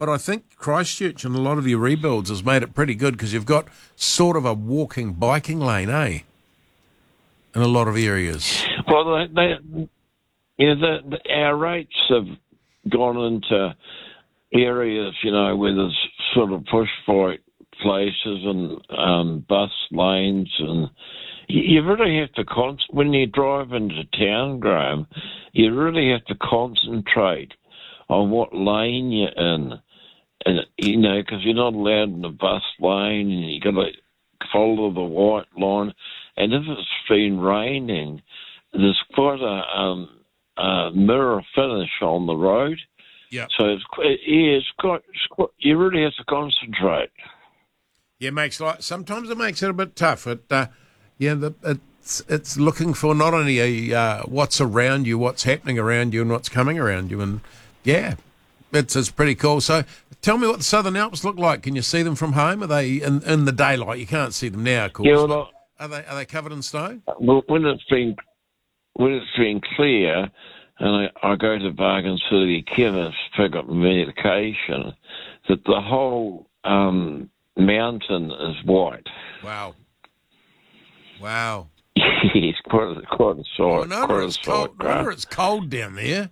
But I think Christchurch and a lot of your rebuilds has made it pretty good because you've got sort of a walking, biking lane, eh? In a lot of areas. Well, our rates have gone into areas, where there's sort of push bike places and bus lanes, and you really have to when you drive into town, Graham, you really have to concentrate on what lane you're in, and because you're not allowed in the bus lane, and you got to follow the white line, and if it's been raining, there's quite a mirror finish on the road. Yeah. So it's quite. You really have to concentrate. Yeah, sometimes it makes it a bit tough. It's looking for not only what's around you, what's happening around you, and what's coming around you, and yeah, it's pretty cool. So, tell me what the Southern Alps look like. Can you see them from home? Are they in the daylight? You can't see them now, of course. Yeah, well, are they covered in snow? Well, when it's been clear, and I go to Bargain City Chemist to pick up medication, that the whole mountain is white. Wow. It's quite a sight. No wonder it's cold down there.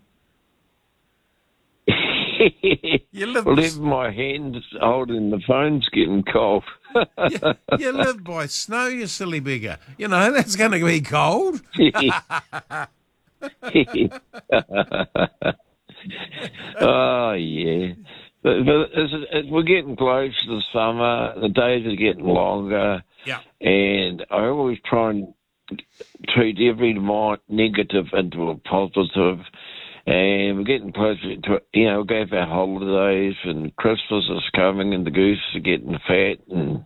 Leave my hands holding the phone's getting cold. You live by snow, you silly beggar. That's going to be cold. Oh, yeah. But we're getting close to the summer. The days are getting longer. Yeah. And I always try and treat every negative into a positive. And we're getting closer to, we'll go for our holidays, and Christmas is coming, and the goose are getting fat, and,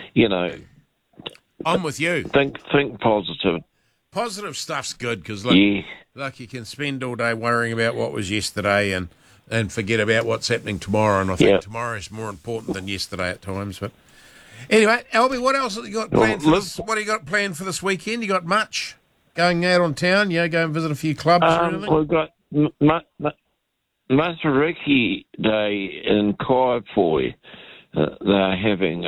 I'm with you. Think positive. Positive stuff's good because, you can spend all day worrying about what was yesterday and forget about what's happening tomorrow. And I think tomorrow is more important than yesterday at times. But anyway, Albie, what else have you got planned what do you got planned for this weekend? You got much going out on town? Go and visit a few clubs or anything? We've got Matariki Day in Kaipoi. They're having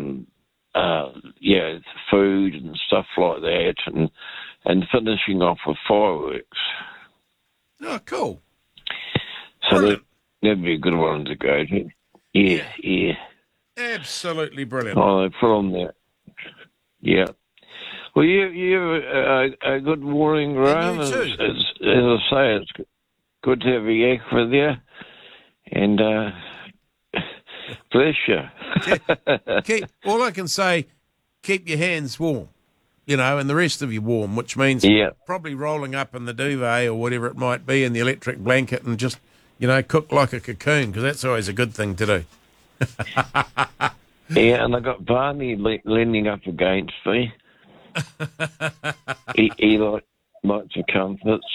food and stuff like that, and finishing off with fireworks. Oh, cool. So that'd be a good one to go to. Yeah. Absolutely brilliant. Oh, they put on there. Yeah. Well, you have a good morning, Graham. And you too. As I say, it's good to have a yak with you. And bless you. All I can say, keep your hands warm, and the rest of you warm, which means probably rolling up in the duvet or whatever it might be in the electric blanket and just, cook like a cocoon, because that's always a good thing to do. Yeah, and I got Barney leaning up against me. he likes the comforts.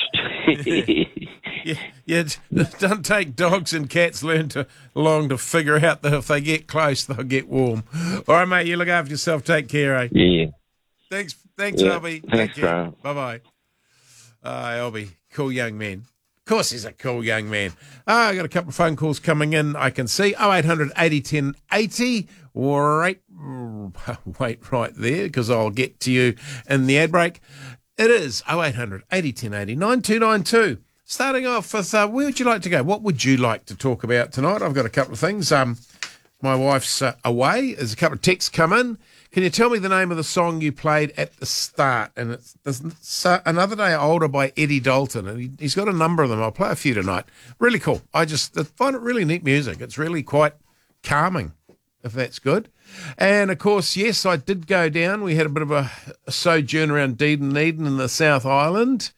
Yeah, don't take dogs and cats long to figure out that if they get close, they'll get warm. All right, mate, you look after yourself. Take care, eh? Yeah. Thanks, Albie. Thanks, bro. Bye-bye. Albie, cool young man. Of course he's a cool young man. I got a couple of phone calls coming in, I can see. 0800 80 10 80. Wait right there, because I'll get to you in the ad break. It is 0800 80 10 80 9292. Starting off with, where would you like to go? What would you like to talk about tonight? I've got a couple of things. My wife's away. There's a couple of texts come in. Can you tell me the name of the song you played at the start? And it's Another Day Older by Eddie Dalton. And he's got a number of them. I'll play a few tonight. Really cool. I find it really neat music. It's really quite calming, if that's good. And, of course, yes, I did go down. We had a bit of a sojourn around Dunedin in the South Island.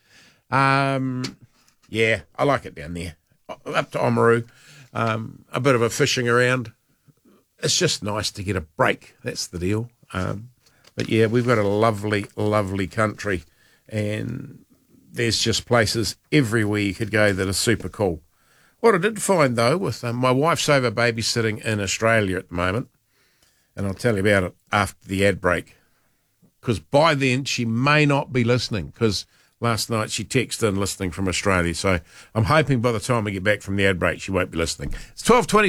Yeah, I like it down there. Up to Oamaru. A bit of a fishing around. It's just nice to get a break. That's the deal. But, yeah, we've got a lovely, lovely country, and there's just places everywhere you could go that are super cool. What I did find, though, with my wife's over babysitting in Australia at the moment, and I'll tell you about it after the ad break, because by then she may not be listening, because last night she texted in listening from Australia. So I'm hoping by the time we get back from the ad break she won't be listening. It's 12:20.